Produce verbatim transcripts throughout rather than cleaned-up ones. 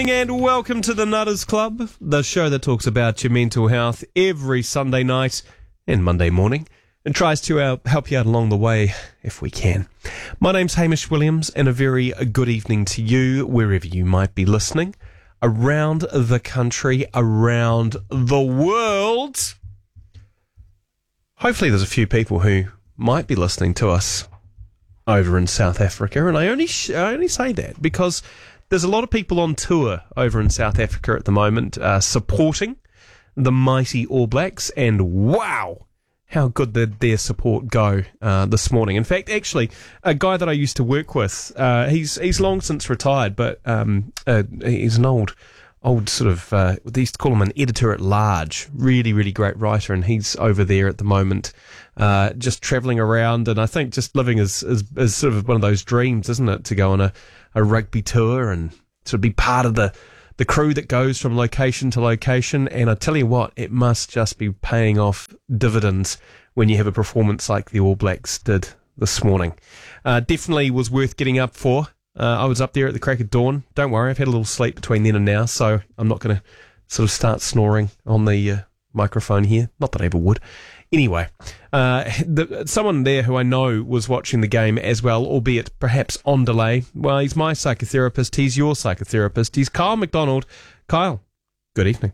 And welcome to the Nutters Club, the show that talks about your mental health every Sunday night and Monday morning and tries to uh, help you out along the way if we can. My name's Hamish Williams, and a very good evening to you wherever you might be listening, around the country, around the world. Hopefully there's a few people who might be listening to us over in South Africa, and I only sh- I only say that because there's a lot of people on tour over in South Africa at the moment, uh, supporting the mighty All Blacks, and wow, how good did their support go uh, this morning. In fact, actually, a guy that I used to work with, uh, he's he's long since retired, but um, uh, he's an old, old sort of, uh, they used to call him an editor at large, really, really great writer, and he's over there at the moment, uh, just travelling around, and I think just living as, as, as sort of one of those dreams, isn't it, to go on a a rugby tour and sort of be part of the, the crew that goes from location to location. And I tell you what, it must just be paying off dividends when you have a performance like the All Blacks did this morning. Uh, definitely was worth getting up for. Uh, I was up there at the crack of dawn. Don't worry, I've had a little sleep between then and now, so I'm not going to sort of start snoring on the uh, microphone here. Not that I ever would. Anyway, uh, the, someone there who I know was watching the game as well, albeit perhaps on delay. Well, he's my psychotherapist. He's your psychotherapist. He's Kyle McDonald. Kyle, good evening.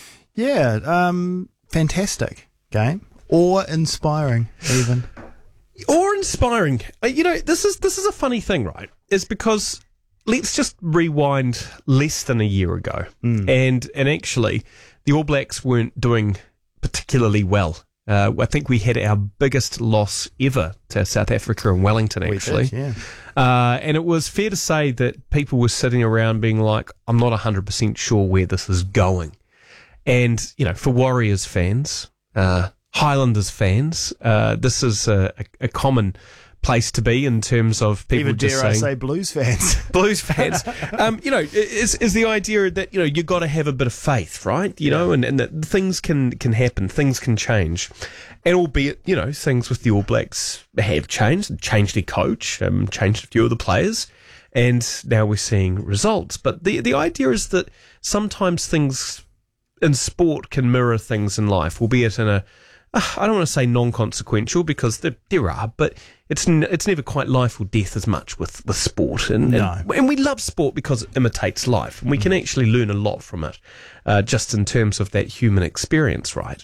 Yeah, um, fantastic game. Awe-inspiring, even. Awe-inspiring. Uh, you know, this is this is a funny thing, right? Is because let's just rewind less than a year ago, mm. and and actually, the All Blacks weren't doing particularly well. Uh, I think we had our biggest loss ever to South Africa and Wellington, actually. We did, yeah. Uh, and it was fair to say that people were sitting around being like, I'm not one hundred percent sure where this is going. And, you know, for Warriors fans, uh, Highlanders fans, uh, this is a, a, a common place to be in terms of people Even just dare saying... I say Blues fans. Blues fans. um, you know, is is the idea that, you know, you've got to have a bit of faith, right? You yeah. know, and, and that things can, can happen, things can change. And albeit, you know, things with the All Blacks have changed, changed their coach, um, changed a few of the players, and now we're seeing results. But the the idea is that sometimes things in sport can mirror things in life, albeit in a, uh, I don't want to say non-consequential, because there, there are, but it's n- it's never quite life or death as much with, with sport. And, no. and and we love sport because it imitates life, and we mm. can actually learn a lot from it, uh, just in terms of that human experience, right?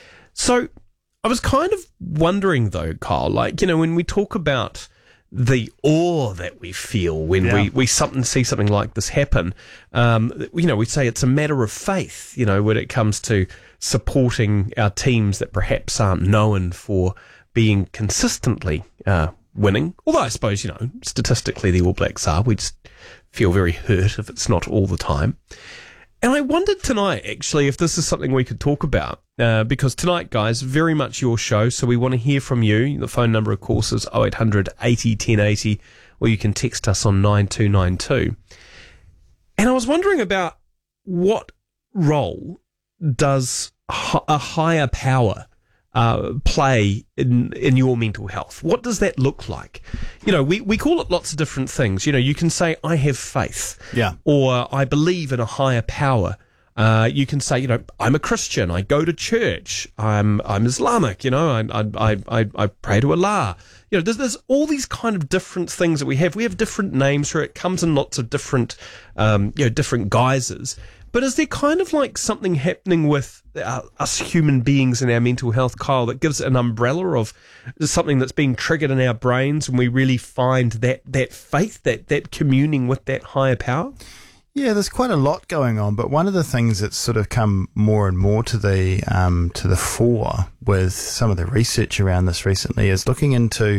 So I was kind of wondering, though, Kyle, like, you know, when we talk about the awe that we feel when yeah. we, we something see something like this happen, um, you know, we say it's a matter of faith, you know, when it comes to supporting our teams that perhaps aren't known for being consistently uh, winning. Although I suppose, you know, statistically the All Blacks are. We just feel very hurt if it's not all the time. And I wondered tonight, actually, if this is something we could talk about, uh, because tonight, guys, very much your show, so we want to hear from you. The phone number, of course, is oh eight hundred eighty ten eighty, or you can text us on nine two nine two. And I was wondering about what role does a higher power uh, play in in your mental health? What does that look like? You know, we, we call it lots of different things. You know, you can say, I have faith. Yeah. Or I believe in a higher power. Uh, you can say, you know, I'm a Christian. I go to church. I'm I'm Islamic. You know, I I I, I pray to Allah. You know, there's there's all these kind of different things that we have. We have different names for it. It comes in lots of different, um, you know, different guises. But is there kind of like something happening with uh, us human beings and our mental health, Kyle, that gives it an umbrella of something that's being triggered in our brains, and we really find that that faith, that that communing with that higher power? Yeah, there's quite a lot going on, but one of the things that's sort of come more and more to the um, to the fore with some of the research around this recently is looking into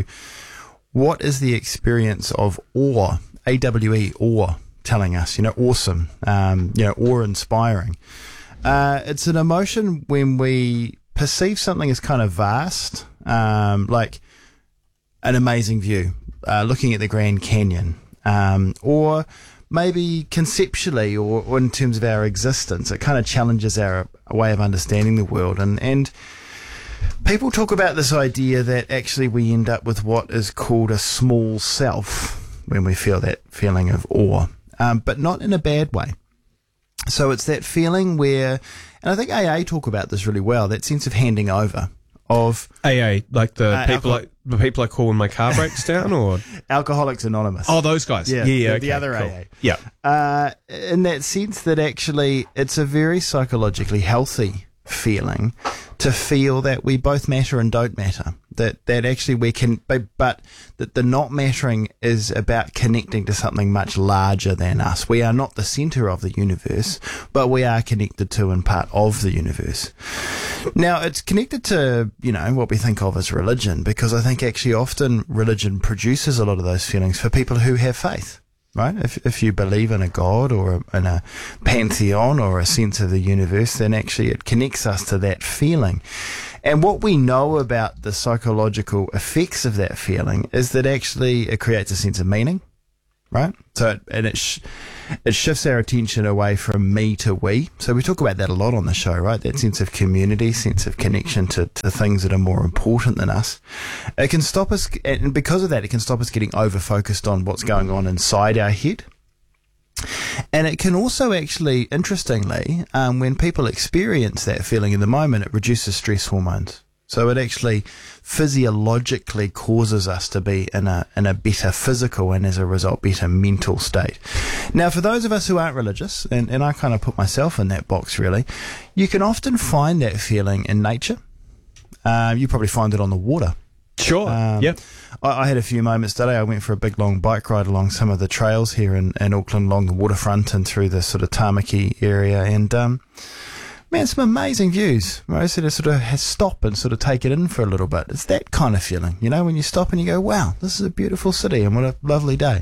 what is the experience of awe, A W E, awe, telling us, you know, awesome, um, you know, awe-inspiring. Uh, it's an emotion when we perceive something as kind of vast, um, like an amazing view, uh, looking at the Grand Canyon, um, or maybe conceptually or, or in terms of our existence. It kind of challenges our way of understanding the world. And, and people talk about this idea that actually we end up with what is called a small self when we feel that feeling of awe, um, but not in a bad way. So it's that feeling where, and I think A A talk about this really well, that sense of handing over of A A, like the Uh, people alcohol- like the people I call when my car breaks down, or Alcoholics Anonymous. oh, those guys. Yeah, Yeah, yeah, the- okay, the other cool. A A. Yeah, Uh, in that sense that actually it's a very psychologically healthy feeling to feel that we both matter and don't matter. That that actually we can, but, but that the not mattering is about connecting to something much larger than us. We are not the center of the universe, but we are connected to and part of the universe. Now, it's connected to, you know, what we think of as religion, because I think actually often religion produces a lot of those feelings for people who have faith. Right? If if you believe in a God or a, in a pantheon or a sense of the universe, then actually it connects us to that feeling. And what we know about the psychological effects of that feeling is that actually it creates a sense of meaning, right? So it, and it sh- it shifts our attention away from me to we. So we talk about that a lot on the show, right? That sense of community, sense of connection to, to things that are more important than us. It can stop us, and because of that, it can stop us getting over focused on what's going on inside our head. And it can also actually, interestingly, um, when people experience that feeling in the moment, it reduces stress hormones. So it actually physiologically causes us to be in a in a better physical and as a result better mental state. Now, for those of us who aren't religious, and, and I kind of put myself in that box really, you can often find that feeling in nature. Uh, you probably find it on the water. sure. Um, yeah, I, I had a few moments today. I went for a big long bike ride along some of the trails here in, in Auckland, along the waterfront and through the sort of Tamaki area, and um, man, some amazing views. Right? So to sort of stop and sort of take it in for a little bit. It's that kind of feeling, you know, when you stop and you go, wow, this is a beautiful city and what a lovely day.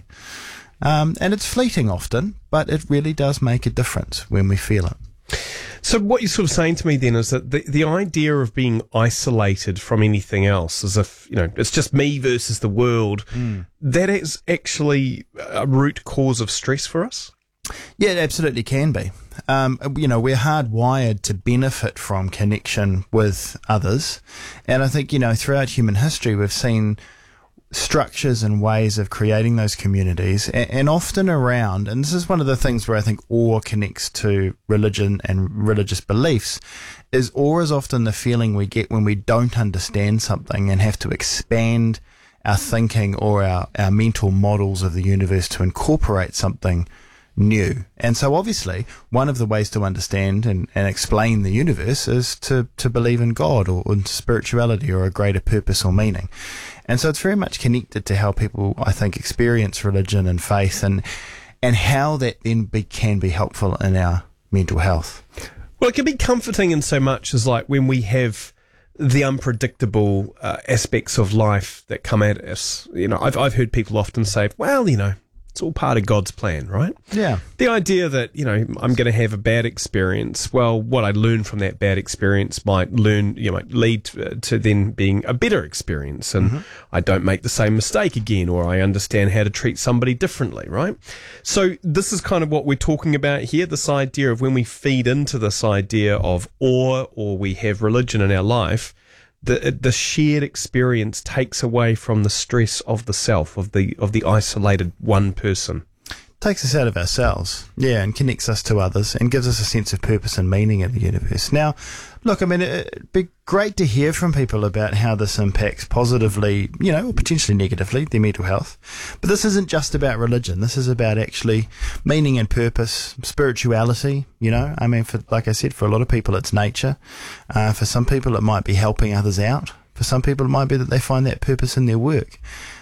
Um, and it's fleeting often, but it really does make a difference when we feel it. So what you're sort of saying to me then is that the, the idea of being isolated from anything else, as if, you know, it's just me versus the world, mm. that is actually a root cause of stress for us? Yeah, it absolutely can be. Um, you know, we're hardwired to benefit from connection with others. And I think, you know, throughout human history, we've seen structures and ways of creating those communities, and, and often around, and this is one of the things where I think awe connects to religion and religious beliefs, is awe is often the feeling we get when we don't understand something and have to expand our thinking or our, our mental models of the universe to incorporate something new. And so obviously one of the ways to understand and, and explain the universe is to, to believe in God or in spirituality or a greater purpose or meaning. And so it's very much connected to how people, I think, experience religion and faith, and and how that then be, can be helpful in our mental health. Well, it can be comforting in so much as like when we have the unpredictable uh, aspects of life that come at us. You know, I've I've heard people often say, well, you know, it's all part of God's plan, right? Yeah. The idea that, you know, I'm going to have a bad experience, well, what I learn from that bad experience might learn, you know, might lead to, to then being a better experience, and mm-hmm. I don't make the same mistake again, or I understand how to treat somebody differently, right? So this is kind of what we're talking about here, this idea of when we feed into this idea of awe, or we have religion in our life, the the shared experience takes away from the stress of the self, of the of the isolated one person. Takes us out of ourselves, yeah, and connects us to others and gives us a sense of purpose and meaning in the universe. Now, look, I mean, it'd be great to hear from people about how this impacts positively, you know, or potentially negatively, their mental health. But this isn't just about religion. This is about actually meaning and purpose, spirituality, you know. I mean, for like I said, for a lot of people, it's nature. Uh, for some people, it might be helping others out. For some people, it might be that they find that purpose in their work.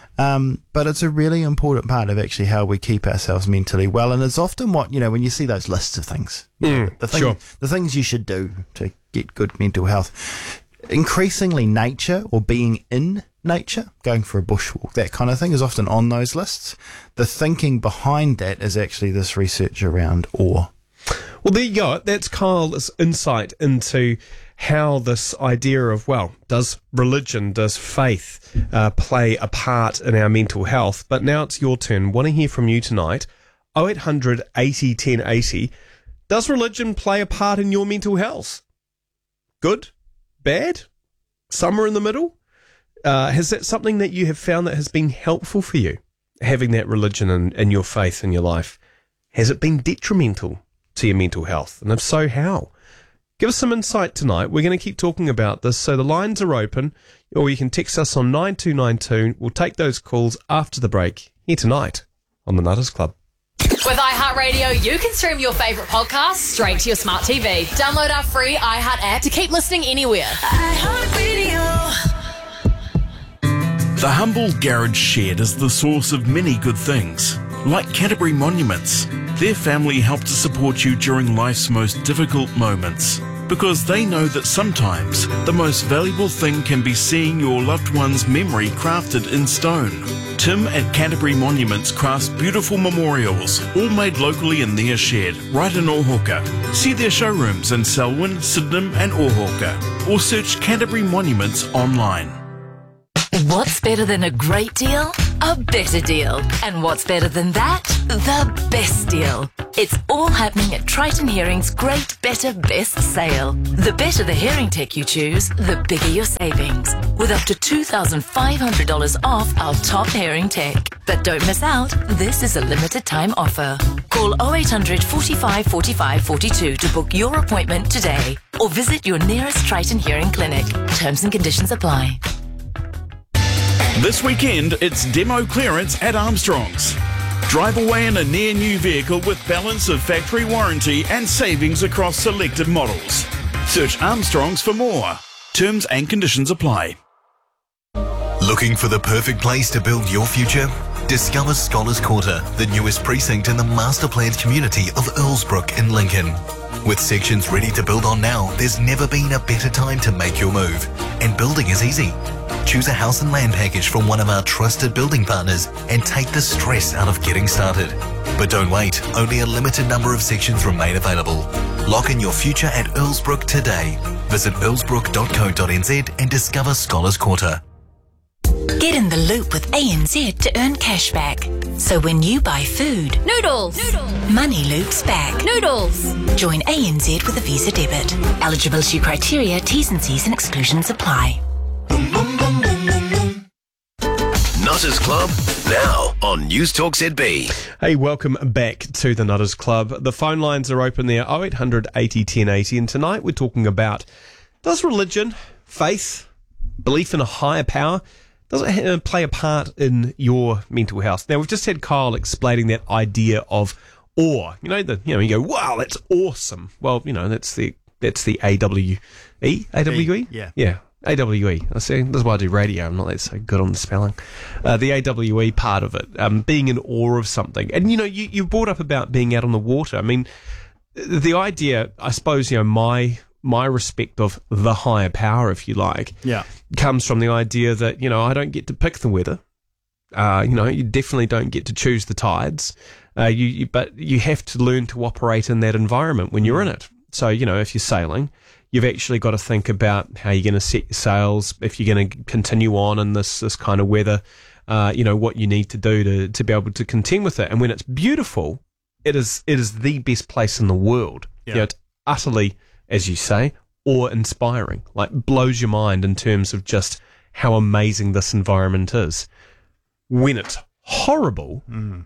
Um, but it's a really important part of actually how we keep ourselves mentally well. And it's often what, you know, when you see those lists of things, mm, the, thing, sure. the things you should do to get good mental health, increasingly nature or being in nature, going for a bushwalk, that kind of thing is often on those lists. The thinking behind that is actually this research around awe. Well, there you go. That's Kyle's insight into how this idea of, well, does religion, does faith uh, play a part in our mental health? But now it's your turn. Want to hear from you tonight. oh eight hundred eighty ten eighty. Does religion play a part in your mental health? Good? Bad? Somewhere in the middle? Uh, is that something that you have found that has been helpful for you, having that religion and, and your faith in your life? Has it been detrimental to your mental health? And if so, how? Give us some insight tonight. We're going to keep talking about this. So the lines are open, or you can text us on nine two nine two. We'll take those calls after the break here tonight on the Nutters Club. With iHeartRadio, you can stream your favourite podcasts straight to your smart T V. Download our free iHeart app to keep listening anywhere. iHeartRadio. The humble garage shed is the source of many good things, like Canterbury Monuments. Their family help to support you during life's most difficult moments, because they know that sometimes the most valuable thing can be seeing your loved one's memory crafted in stone. Tim at Canterbury Monuments crafts beautiful memorials, all made locally in their shed, right in Ōhoka. See their showrooms in Selwyn, Sydenham and Ōhoka, or search Canterbury Monuments online. What's better than a great deal? A better deal. And what's better than that? The best deal. It's all happening at Triton Hearing's Great Better Best Sale. The better the hearing tech you choose, the bigger your savings. With up to two thousand five hundred dollars off our top hearing tech. But don't miss out, this is a limited time offer. Call oh eight hundred, forty-five, forty-five, forty-two to book your appointment today. Or visit your nearest Triton Hearing clinic. Terms and conditions apply. This weekend, it's demo clearance at Armstrong's. Drive away in a near-new vehicle with balance of factory warranty and savings across selected models. Search Armstrong's for more. Terms and conditions apply. Looking for the perfect place to build your future? Discover Scholars Quarter, the newest precinct in the master-planned community of Earlsbrook in Lincoln. With sections ready to build on now, there's never been a better time to make your move. And building is easy. Choose a house and land package from one of our trusted building partners and take the stress out of getting started. But don't wait, only a limited number of sections remain available. Lock in your future at Earlsbrook today. Visit earlsbrook dot co dot n z and discover Scholars Quarter. Get in the loop with A N Z to earn cash back. So when you buy food, Noodles. Noodles. money loops back. Noodles. Join A N Z with a Visa debit. Eligibility criteria, T's and C's and exclusions apply. Nutters Club, now on News Talk Z B. Hey, welcome back to the Nutters Club. The phone lines are open there, oh eight hundred, eighty, ten eighty, and tonight we're talking about, does religion, faith, belief in a higher power, does it play a part in your mental health? Now, we've just had Kyle explaining that idea of awe. You know, the you know, you go, wow, that's awesome. Well, you know, that's the that's the A W E? A W E? Yeah. Yeah. A W E. I see. That's why I do radio. I'm not that so good on the spelling. Uh, the A W E part of it, um, being in awe of something. And, you know, you, you brought up about being out on the water. I mean, the idea, I suppose, you know, my my respect of the higher power, if you like, Yeah. comes from the idea that, you know, I don't get to pick the weather. Uh, you know, you definitely don't get to choose the tides. Uh, you, you but you have to learn to operate in that environment when you're in it. So, you know, if you're sailing, you've actually got to think about how you're going to set your sails, if you're going to continue on in this this kind of weather, uh, you know, what you need to do to, to be able to contend with it. And when it's beautiful, it is it is the best place in the world. Yeah. You know, it's utterly, as you say, awe-inspiring, like blows your mind in terms of just how amazing this environment is. When it's horrible, Mm.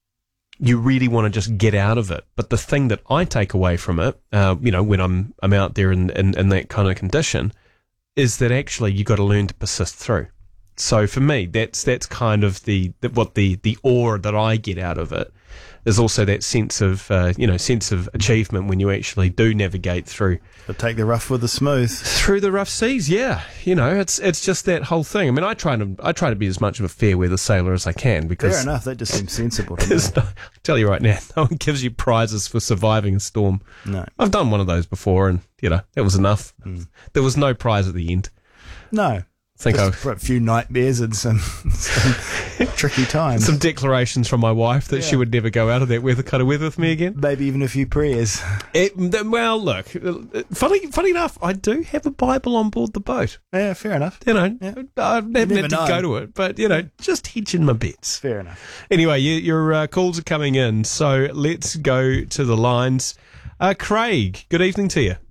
you really want to just get out of it. But the thing that I take away from it, uh, you know, when I'm I'm out there in, in, in that kind of condition, is that actually you got to learn to persist through. So for me, that's that's kind of the, the what the the awe that I get out of it. There's also that sense of uh, you know sense of achievement when you actually do navigate through But take the rough with the smooth. through the rough seas. Yeah, you know, it's it's just that whole thing. I mean, I try to I try to be as much of a fair weather sailor as I can because Fair enough. That just seems sensible to me. there's no, I tell you right now, no one gives you prizes for surviving a storm. No. I've done one of those before, and you know that was enough. There was no prize at the end. No. I think Just I a few nightmares and some, some tricky times. some declarations from my wife that she Yeah. would never go out of that weather kind of weather with me again. Maybe even a few prayers. It, well, look, funny, funny enough, I do have a Bible on board the boat. Yeah, fair enough. You know, Yeah. I haven't had never to know. go to it, but you know, just hedging my bets. Fair enough. Anyway, you, your uh, calls are coming in, so let's go to the lines. Uh, Craig, good evening to you.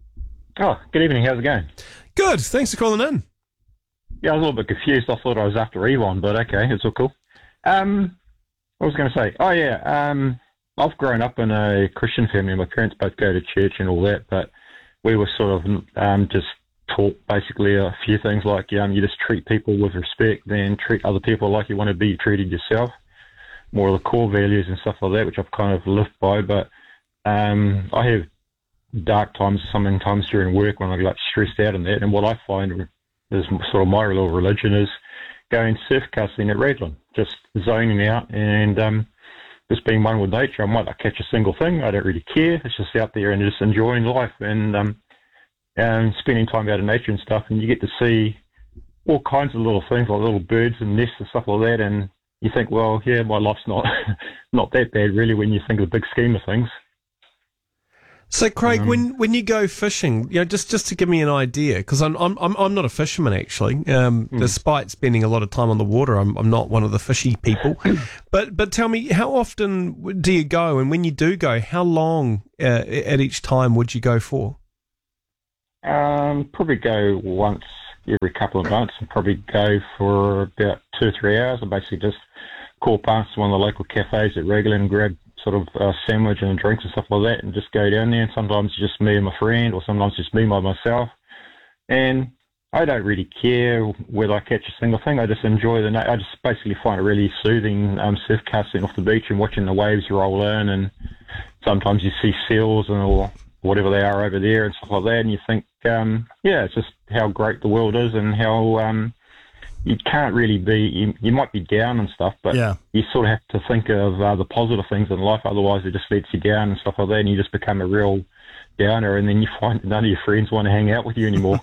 Oh, good evening. How's it going? Good, thanks for calling in. Yeah, I was a little bit confused. I thought I was after Elon, but okay, it's all cool. Um, what was I going to say? Oh, yeah. Um, I've grown up in a Christian family. My parents both go to church and all that, but we were sort of um, just taught basically a few things like um, you just treat people with respect, then treat other people like you want to be treated yourself. More of the core values and stuff like that, which I've kind of lived by. But um, I have dark times sometimes during work when I get like stressed out and that. And what I find is sort of my little religion is going surf casting at Raglan, just zoning out and um, just being one with nature. I might not catch a single thing. I don't really care. It's just out there and just enjoying life and um, and spending time out in nature and stuff. And you get to see all kinds of little things like little birds and nests and stuff like that. And you think, well, yeah, my life's not not that bad really when you think of the big scheme of things. So, Craig, Um, when, when you go fishing, you know, just, just to give me an idea, because I'm, I'm I'm I'm not a fisherman actually. Um, Hmm. Despite spending a lot of time on the water, I'm I'm not one of the fishy people. but but tell me, how often do you go, and when you do go, how long uh, at each time would you go for? Um, probably go once every couple of months and probably go for about two or three hours. I basically just call past one of the local cafes at Raglan and grab sort of a sandwich and drinks and stuff like that and just go down there. And sometimes it's just me and my friend, or sometimes just me by myself. And I don't really care whether I catch a single thing. I just enjoy the night. I just basically find it really soothing um, surf casting off the beach and watching the waves roll in. And sometimes you see seals and or whatever they are over there and stuff like that. And you think, um, yeah, it's just how great the world is and how um, you can't really be, you, you might be down and stuff, but Yeah. you sort of have to think of uh, the positive things in life. Otherwise, it just lets you down and stuff like that. And you just become a real downer. And then you find that none of your friends want to hang out with you anymore.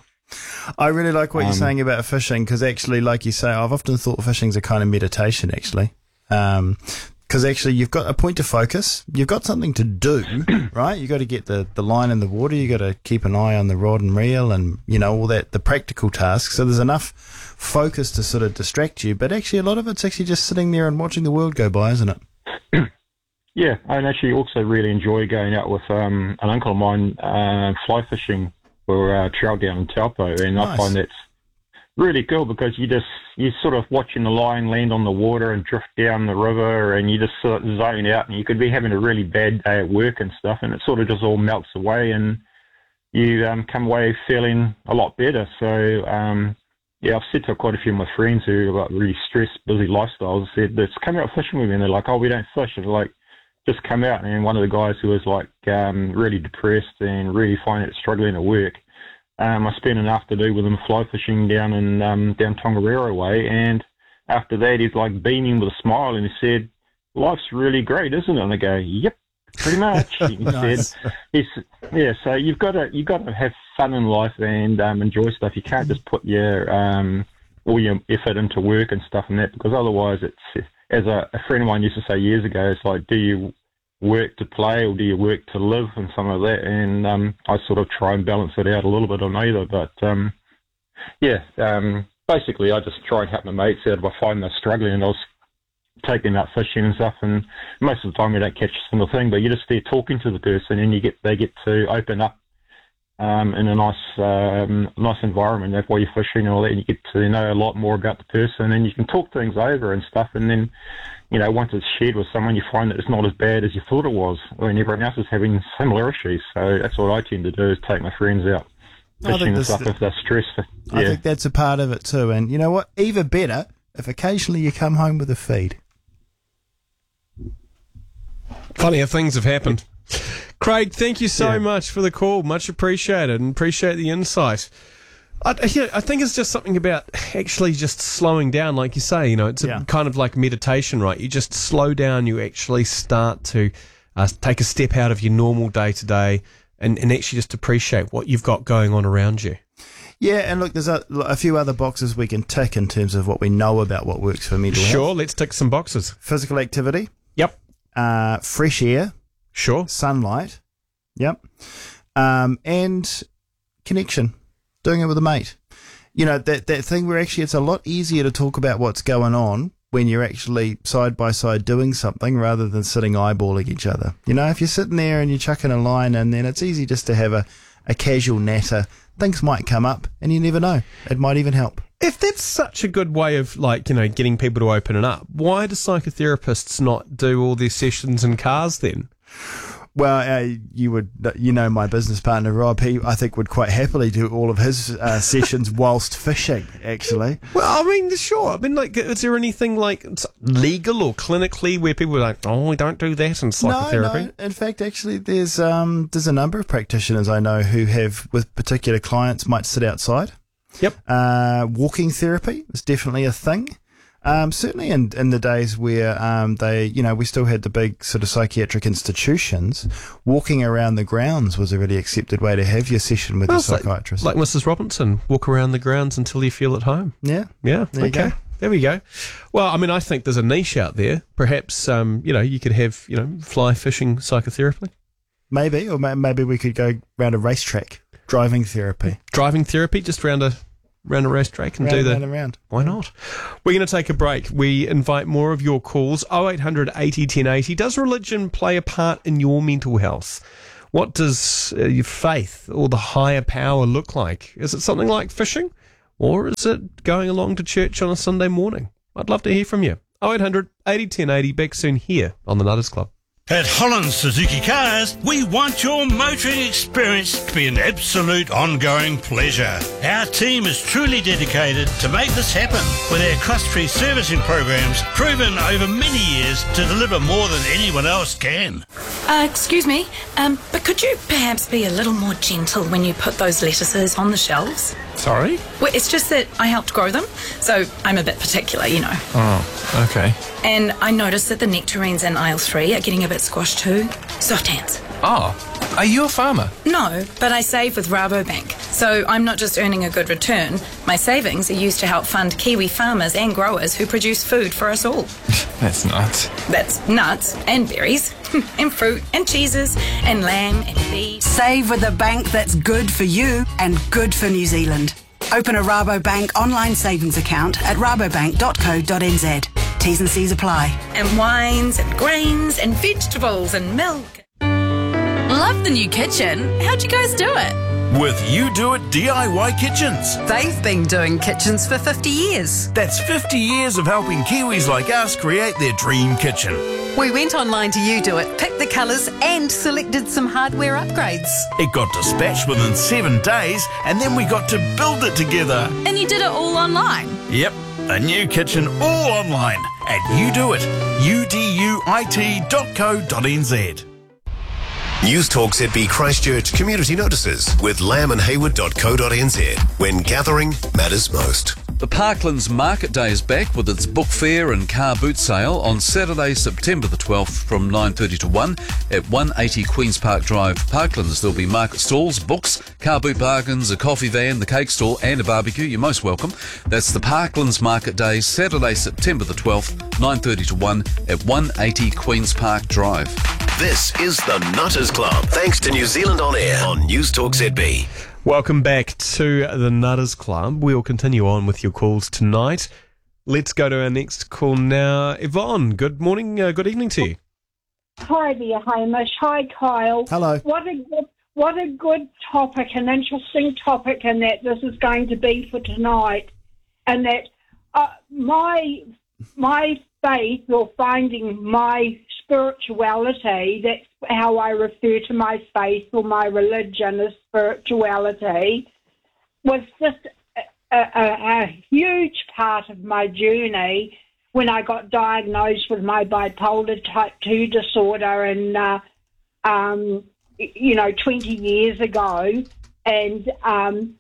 I really like what you're Um, saying about fishing, because actually, like you say, I've often thought fishing's a kind of meditation, actually. Um 'cause because actually you've got a point to focus, you've got something to do, right? You've got to get the, the line in the water, you've got to keep an eye on the rod and reel and, you know, all that, the practical tasks. So there's enough focus to sort of distract you, but actually a lot of it's actually just sitting there and watching the world go by, isn't it? Yeah, I actually also really enjoy going out with um, an uncle of mine uh, fly fishing for uh, trout down in Taupo, and I Nice. find that's really cool because you just you're sort of watching the line land on the water and drift down the river, and you just sort of zone out, and you could be having a really bad day at work and stuff, and it sort of just all melts away, and you um, come away feeling a lot better. So um, yeah, I've said to quite a few of my friends who have got really stressed, busy lifestyles, said, let's come out fishing with me, and they're like, oh, we don't fish. And they're like, just come out. And one of the guys who was like um, really depressed and really finding it struggling at work, um, I spent an afternoon with him fly fishing down in um, down Tongariro way, and after that he's like beaming with a smile, and he said, life's really great, isn't it? And I go, yep, pretty much. He Nice. said, he's, yeah, so you've got to you've got to have fun in life and um, enjoy stuff. You can't just put your um, all your effort into work and stuff and that, because otherwise it's, as a, a friend of mine used to say years ago, it's like, do you work to play or do you work to live, and some of that. And um, I sort of try and balance it out a little bit on either. But um, yeah, um, basically I just try and help my mates out if I find they're struggling, and I was taking out fishing and stuff. And most of the time we don't catch a single thing, but you're just there talking to the person, and you get they get to open up um, in a nice um, nice environment. That's why you're fishing and all that, and you get to know a lot more about the person, and you can talk things over and stuff. And then, you know, once it's shared with someone, you find that it's not as bad as you thought it was, when everyone else is having similar issues. So that's what I tend to do, is take my friends out I think fishing and this- stuff if they're stressed. I Yeah, think that's a part of it too. And you know what? Even better if occasionally you come home with a feed. Funnier things have happened. Craig, thank you so Yeah. much for the call. Much appreciated, and appreciate the insight. I, yeah, I think it's just something about actually just slowing down, like you say. You know, it's a, Yeah. kind of like meditation, right? You just slow down. You actually start to uh, take a step out of your normal day to day, and and actually just appreciate what you've got going on around you. Yeah, and look, there's a, a few other boxes we can tick in terms of what we know about what works for mental health. Sure, let's tick some boxes. Physical activity, Yep. uh, fresh air, Sure. sunlight, yep, um, and connection, doing it with a mate. You know, that, that thing where actually it's a lot easier to talk about what's going on when you're actually side by side doing something rather than sitting eyeballing each other. You know, if you're sitting there and you're chucking a line in, then it's easy just to have a, a casual natter things might come up, and you never know. It might even help. If that's such a good way of, like, you know, getting people to open it up, why do psychotherapists not do all their sessions in cars then? Well, uh, you would, you know, my business partner Rob, he I think would quite happily do all of his uh, sessions whilst fishing. Actually, well, I mean, sure. I mean, like, is there anything like legal or clinically where people are like, oh, we don't do that in psychotherapy? No, no. In fact, actually, there's um, there's a number of practitioners I know who have, with particular clients, might sit outside. Yep. Uh, walking therapy is definitely a thing. Um, certainly in, in the days where um, they, you know, we still had the big sort of psychiatric institutions, walking around the grounds was a really accepted way to have your session with well, a psychiatrist. Like, like Missus Robinson, walk around the grounds until you feel at home. Yeah. Yeah. There okay. You go. There we go. Well, I mean, I think there's a niche out there. Perhaps, um, you know, you could have, you know, fly fishing psychotherapy. Maybe, or ma- maybe we could go round a racetrack, driving therapy. Driving therapy, just round a... Round a racetrack and round, do the. Round and round. Why not? We're going to take a break. We invite more of your calls. oh eight hundred eighty ten eighty. Does religion play a part in your mental health? What does uh, your faith or the higher power look like? Is it something like fishing? Or is it going along to church on a Sunday morning? I'd love to hear from you. oh eight hundred eighty ten eighty. Back soon here on the Nutters Club. At Holland Suzuki Cars, we want your motoring experience to be an absolute ongoing pleasure. Our team is truly dedicated to make this happen with our cost-free servicing programs proven over many years to deliver more than anyone else can. Uh, excuse me, um, but could you perhaps be a little more gentle when you put those lettuces on the shelves? Sorry? Well, it's just that I helped grow them, so I'm a bit particular, you know. Oh, okay. And I noticed that the nectarines in aisle three are getting a bit squashed too. Soft hands. Oh, are you a farmer? No, but I save with Rabobank, so I'm not just earning a good return. My savings are used to help fund Kiwi farmers and growers who produce food for us all. That's nuts. That's nuts and berries and fruit and cheeses and lamb and beef. Save with a bank that's good for you and good for New Zealand. Open a Rabobank online savings account at rabobank dot co dot n z. T's and C's apply. And wines and grains and vegetables and milk. Love the new kitchen. How'd you guys do it? With You Do It D I Y Kitchens. They've been doing kitchens for fifty years. That's fifty years of helping Kiwis like us create their dream kitchen. We went online to You Do It, picked the colours and selected some hardware upgrades. It got dispatched within seven days and then we got to build it together. And you did it all online? Yep, a new kitchen all online at You Do It, U D U I T dot co dot n z. News Talk Z B Christchurch community notices with lamb and hayward dot co dot n z when gathering matters most. The Parklands Market Day is back with its book fair and car boot sale on Saturday, September the twelfth from nine thirty to one at one eighty Queen's Park Drive, Parklands. There'll be market stalls, books, car boot bargains, a coffee van, the cake stall and a barbecue. You're most welcome. That's the Parklands Market Day, Saturday, September the twelfth, nine thirty to one at one eighty Queen's Park Drive. This is the Nutters Club, thanks to New Zealand On Air on News Talk Z B. Welcome back to the Nutters Club. We'll continue on with your calls tonight. Let's go to our next call now. Yvonne, good morning, uh, good evening to you. Hi there, Hamish. Hi, Kyle. Hello. What a good, what a good topic, an interesting topic, and that this is going to be for tonight. And that uh, my my faith, or finding my spirituality, that's how I refer to my faith or my religion as spirituality, was just a, a, a huge part of my journey when I got diagnosed with my bipolar type two disorder and, uh, um, you know, twenty years ago. And um,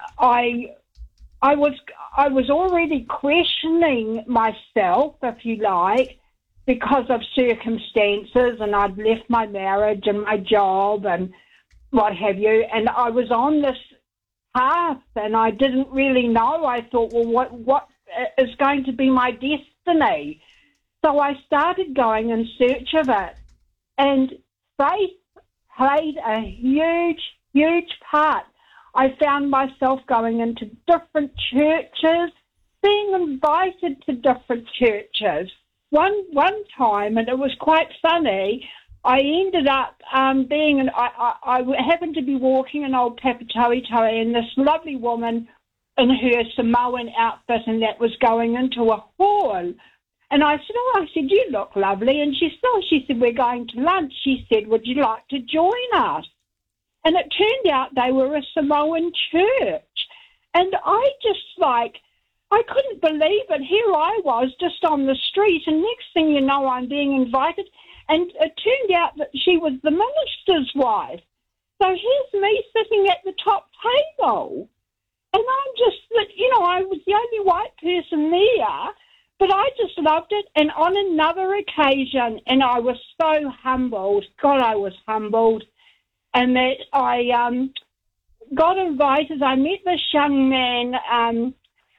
I I was I was already questioning myself, if you like, because of circumstances, and I'd left my marriage and my job and what have you, and I was on this path and I didn't really know. I thought, well, what what is going to be my destiny? So I started going in search of it, and faith played a huge, huge part. I found myself going into different churches, being invited to different churches. One one time, and it was quite funny, I ended up um, being, an, I, I, I happened to be walking an old Papatoetoe, and this lovely woman in her Samoan outfit and that was going into a hall. And I said, oh, I said, you look lovely. And she said, oh, she said, we're going to lunch. She said, would you like to join us? And it turned out they were a Samoan church. And I just like, I couldn't believe it. Here I was just on the street, and next thing you know, I'm being invited. And it turned out that she was the minister's wife. So here's me sitting at the top table. And I'm just, you know, I was the only white person there, but I just loved it. And on another occasion, and I was so humbled, God, I was humbled, and that I um, got invited. I met this young man. Um,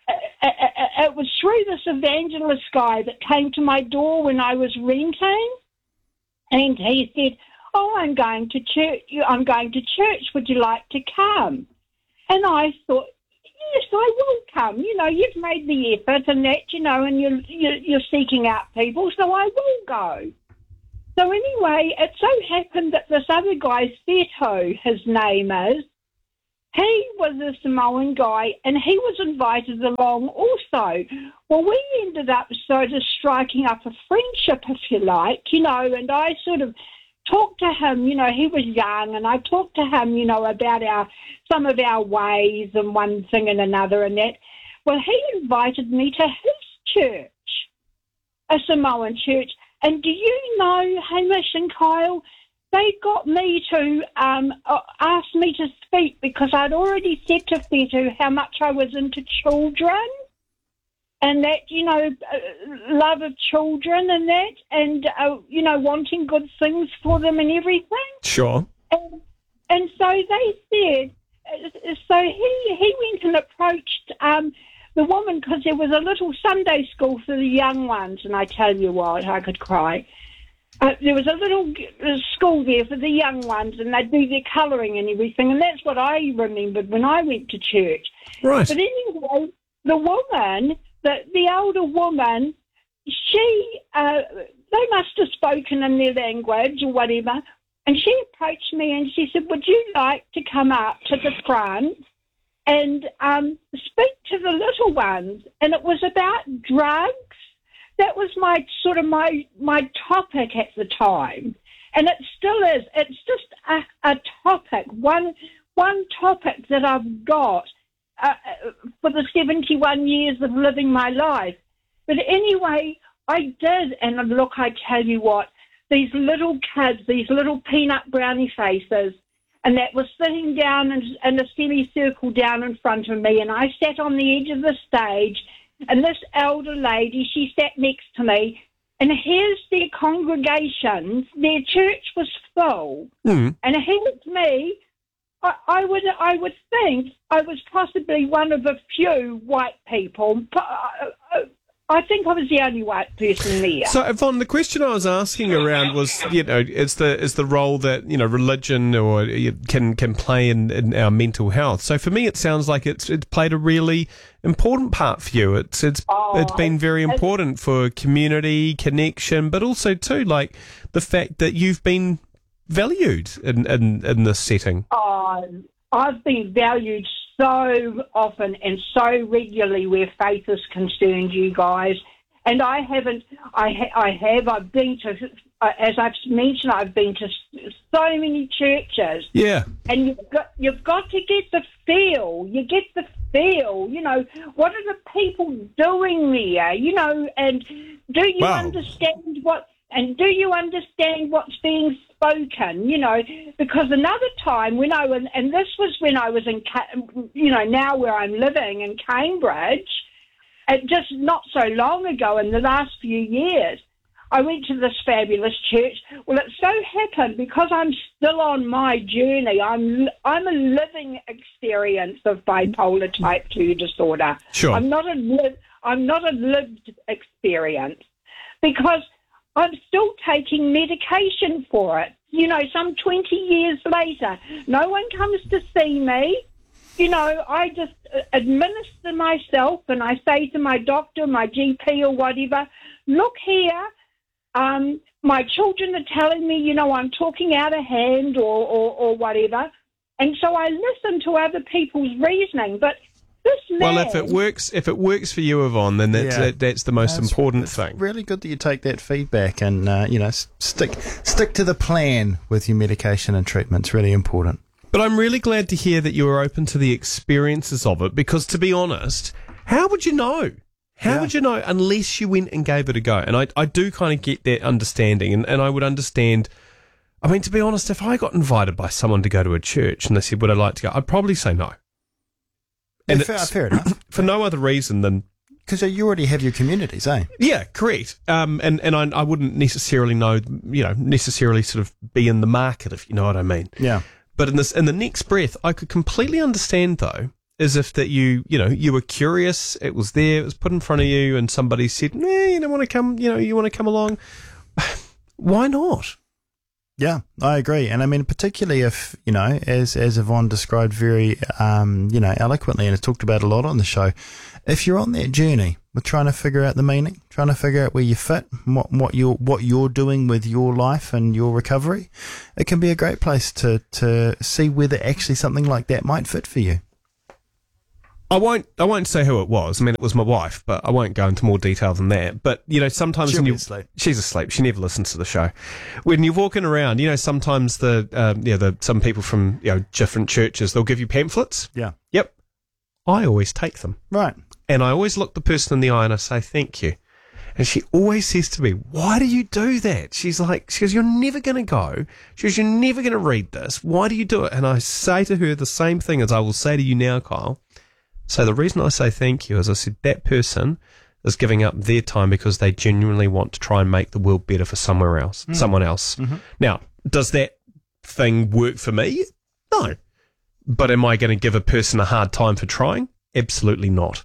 it was through this evangelist guy that came to my door when I was renting. And he said, oh, I'm going to church. I'm going to church. Would you like to come? And I thought, yes, I will come. You know, you've made the effort and that, you know, and you're, you're, you're seeking out people, so I will go. So anyway, it so happened that this other guy, Seto, his name is, he was a Samoan guy, and he was invited along also. Well, we ended up sort of striking up a friendship, if you like, you know, and I sort of talked to him, you know, he was young, and I talked to him, you know, about our some of our ways and one thing and another and that. Well, he invited me to his church, a Samoan church. And do you know, Hamish and Kyle, they got me to um, ask me to speak because I'd already said to Fetu how much I was into children and that, you know, uh, love of children and that, and, uh, you know, wanting good things for them and everything. Sure. And, and so they said, uh, so he, he went and approached um, the woman because there was a little Sunday school for the young ones, and I tell you what, I could cry. Uh, there was a little uh, school there for the young ones, and they'd do their colouring and everything, and that's what I remembered when I went to church. Right. But anyway, the woman, the, the older woman, she, uh, they must have spoken in their language or whatever, and she approached me and she said, would you like to come up to the front and um, speak to the little ones? And it was about drugs. That was my sort of my my topic at the time, and it still is. It's just a, a topic, one one topic that I've got uh, for the seventy-one years of living my life. But anyway, I did, and look, I tell you what, these little kids, these little peanut brownie faces, and that was sitting down in, in a semicircle down in front of me, and I sat on the edge of the stage. And this elder lady, she sat next to me, and here's their congregations. Their church was full, mm. and here's me. I, I would, I would think I was possibly one of a few white people. I think I was the only white person there. So, Yvonne, the question I was asking around was, you know, is the is the role that, you know, religion or can can play in, in our mental health. So, for me, it sounds like it's it's played a really important part for you. It's it's oh, it's been very important for community connection, but also too like the fact that you've been valued in in, in this setting. Oh, I've been valued so often and so regularly where faith is concerned, you guys. And I haven't, I, ha- I have, I've been to, uh, as I've mentioned, I've been to so many churches. Yeah. And you've got, you've got to get the feel. You get the feel, you know, what are the people doing there, you know, and do you wow. understand what, and do you understand what's being spoken, you know, because another time when I was, and this was when I was in, you know, now where I'm living in Cambridge, and just not so long ago in the last few years, I went to this fabulous church. Well, it so happened because I'm still on my journey. I'm I'm a living experience of bipolar type two disorder. Sure. I'm not a li- I'm not a lived experience because I'm still taking medication for it. You know, some twenty years later, no one comes to see me. You know, I just administer myself and I say to my doctor, my G P or whatever, look here, Um, my children are telling me, you know, I'm talking out of hand or, or, or whatever. And so I listen to other people's reasoning. But this man... Well, if it works, if it works for you, Yvonne, then that's Yeah. that, that's the most That's- important it's thing. really good that you take that feedback and, uh, you know, s- stick stick to the plan with your medication and treatment. It's really important. But I'm really glad to hear that you were open to the experiences of it, because to be honest, how would you know? How Yeah. would you know unless you went and gave it a go? And I, I do kind of get that understanding, and, and I would understand. I mean, to be honest, if I got invited by someone to go to a church and they said, would I like to go? I'd probably say no. Yeah, And fair, it's- fair enough. For no other reason than... Because you already have your communities, eh? Yeah, correct. Um, and and I, I wouldn't necessarily know, you know, necessarily sort of be in the market, if you know what I mean. Yeah. But in this, in the next breath, I could completely understand, though, as if that you, you know, you were curious, it was there, it was put in front of you, and somebody said, nah, you don't want to come, you know, you want to come along. Why not? Yeah, I agree. And I mean, particularly if, you know, as, as Yvonne described very, um, you know, eloquently and has talked about a lot on the show, if you're on that journey with trying to figure out the meaning, trying to figure out where you fit, what, what you're, what you're doing with your life and your recovery, it can be a great place to, to see whether actually something like that might fit for you. I won't. I won't say who it was. I mean, it was my wife, but I won't go into more detail than that. But you know, sometimes She'll when be you, asleep. she's asleep. She never listens to the show. When you're walking around, you know, sometimes the um, yeah, the some people from you know different churches, they'll give you pamphlets. Yeah. Yep. I always take them, Right. and I always look the person in the eye and I say thank you. And she always says to me, "Why do you do that?" She's like, "She goes, you're never going to go. She goes, you're never going to read this. Why do you do it?" And I say to her the same thing as I will say to you now, Kyle. So the reason I say thank you is I said that person is giving up their time because they genuinely want to try and make the world better for somewhere else, Mm. someone else. Mm-hmm. Now, does that thing work for me? No. But am I going to give a person a hard time for trying? Absolutely not.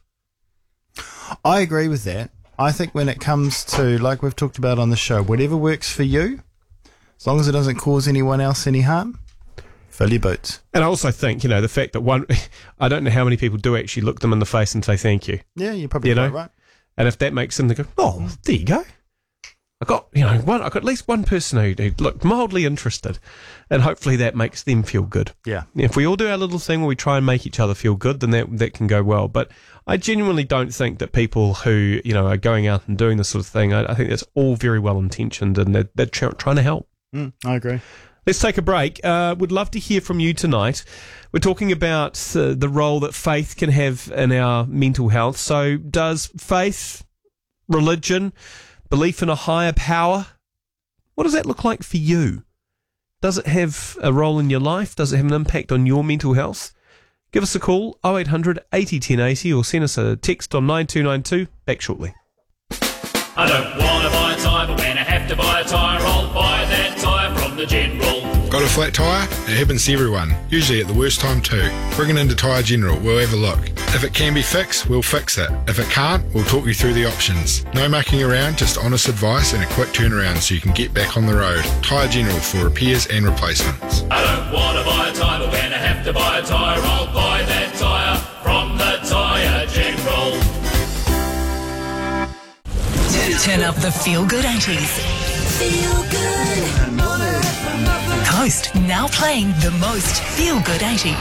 I agree with that. I think when it comes to, like we've talked about on the show, whatever works for you, as long as it doesn't cause anyone else any harm, fill your boots. And I also think, you know, the fact that one, I don't know how many people do actually look them in the face and say thank you. Yeah, you're probably You know? quite right. And if that makes them go, oh, there you go. I got, you know, one, I got at least one person who, who looked mildly interested, and hopefully that makes them feel good. Yeah. If we all do our little thing where we try and make each other feel good, then that that can go well. But I genuinely don't think that people who, you know, are going out and doing this sort of thing, I, I think that's all very well intentioned, and they're, they're tr- trying to help. Mm, I agree. Let's take a break. Uh, would love to hear from you tonight. We're talking about uh, the role that faith can have in our mental health. So does faith, religion, belief in a higher power, what does that look like for you? Does it have a role in your life? Does it have an impact on your mental health? Give us a call, oh eight hundred eighty ten eighty, or send us a text on nine two nine two. Back shortly. I don't want to buy a tyre, but when I have to buy a tyre, I'll buy that tyre from the General. Got a flat tyre? It happens to everyone, usually at the worst time too. Bring it into Tyre General, we'll have a look. If it can be fixed, we'll fix it. If it can't, we'll talk you through the options. No mucking around, just honest advice and a quick turnaround so you can get back on the road. Tyre General for repairs and replacements. I don't want to buy a tyre, but when I have to buy a tyre, I'll buy that tyre from the Tyre General. Turn up the feel-good eighties. Feel good. Coast now playing the most feel-good eighties.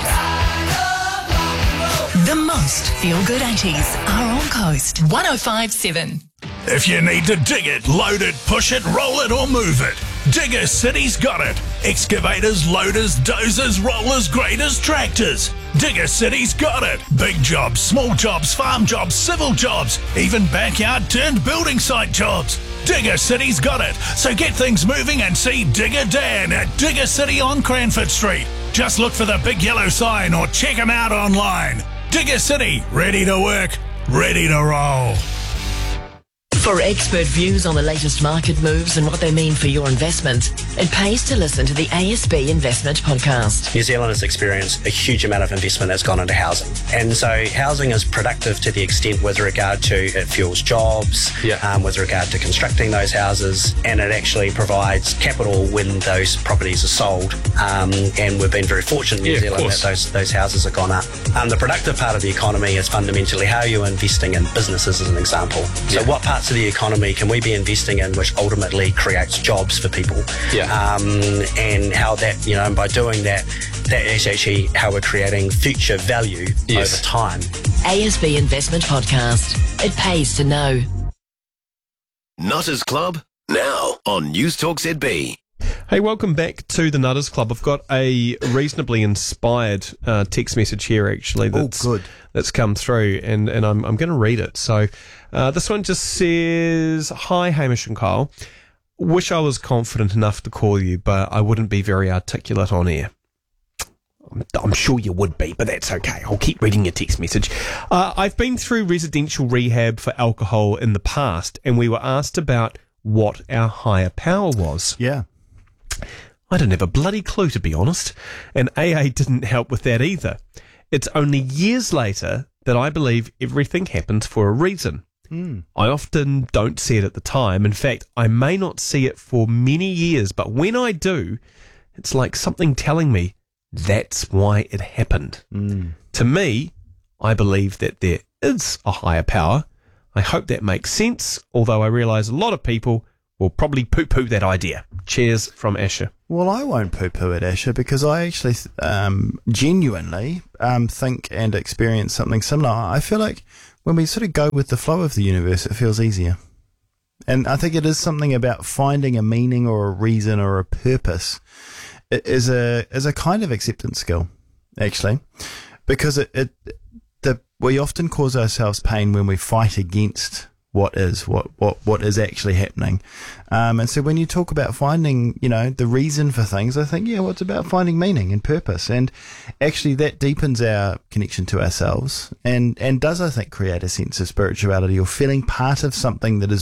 The most feel-good eighties are on Coast one oh five point seven. If you need to dig it, load it, push it, roll it or move it, Digger City's got it. Excavators, loaders, dozers, rollers, graders, tractors. Digger City's got it. Big jobs, small jobs, farm jobs, civil jobs, even backyard turned building site jobs. Digger City's got it. So get things moving and see Digger Dan at Digger City on Cranford Street. Just look for the big yellow sign or check them out online. Digger City, ready to work, ready to roll. For expert views on the latest market moves and what they mean for your investment, it pays to listen to the A S B Investment Podcast. New Zealand has experienced a huge amount of investment that's gone into housing. And so housing is productive to the extent with regard to it fuels jobs, yeah. um, with regard to constructing those houses, and it actually provides capital when those properties are sold. Um, and we've been very fortunate in New Yeah, Zealand that those, those houses have gone up. Um, the productive part of the economy is fundamentally how you're investing in businesses as an example. So Yeah. what parts of of the economy can we be investing in which ultimately creates jobs for people? Yeah. Um, and how that, you know, and by doing that, that is actually how we're creating future value Yes. over time. A S B Investment Podcast. It pays to know. Nutters Club, now on News Talk Z B. Hey, welcome back to the Nutters Club. I've got a reasonably inspired uh, text message here, actually, that's, Oh, good. that's come through, and, and I'm, I'm going to read it. So uh, this one just says, "Hi, Hamish and Kyle. Wish I was confident enough to call you, but I wouldn't be very articulate on air." I'm, I'm sure you would be, but that's okay. I'll keep reading your text message. Uh, I've been through residential rehab for alcohol in the past, and we were asked about what our higher power was. Yeah. I didn't have a bloody clue, to be honest, and A A didn't help with that either. It's only years later that I believe everything happens for a reason. Mm. I often don't see it at the time. In fact, I may not see it for many years, but when I do, it's like something telling me that's why it happened. Mm. To me, I believe that there is a higher power. I hope that makes sense, although I realise a lot of people will probably poo-poo that idea. Cheers from Asher. Well, I won't poo-poo it, Asher, because I actually um, genuinely um, think and experience something similar. I feel like when we sort of go with the flow of the universe, it feels easier. And I think it is something about finding a meaning or a reason or a purpose. It is a is a kind of acceptance skill, actually, because it, it the we often cause ourselves pain when we fight against what is, what, what, what is actually happening. Um, and so when you talk about finding, you know, the reason for things, I think, yeah, well, it's about finding meaning and purpose. And actually that deepens our connection to ourselves and, and does, I think, create a sense of spirituality or feeling part of something that is